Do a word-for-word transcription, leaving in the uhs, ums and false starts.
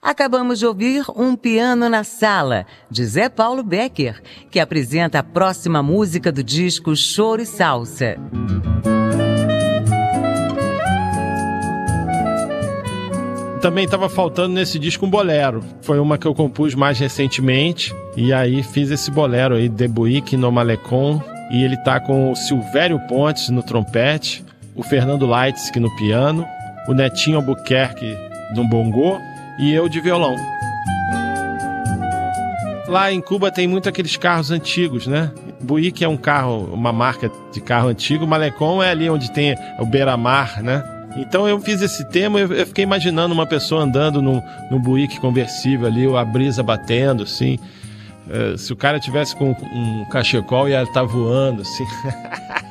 Acabamos de ouvir Um Piano na Sala, de Zé Paulo Becker, que apresenta a próxima música do disco Choro e Salsa. Também estava faltando nesse disco um bolero. Foi uma que eu compus mais recentemente. E aí fiz esse bolero aí, Debuik no Malecon. E ele tá com o Silvério Pontes no trompete, o Fernando Leitsky no piano, o Netinho Albuquerque no bongô e eu de violão. Lá em Cuba tem muito aqueles carros antigos, né? Buíque é um carro, uma marca de carro antigo. Malecon é ali onde tem o beira-mar, né? Então eu fiz esse tema, eu fiquei imaginando uma pessoa andando num, num Buíque conversível ali, a brisa batendo, assim. Se o cara tivesse com um cachecol, ia estar voando, assim.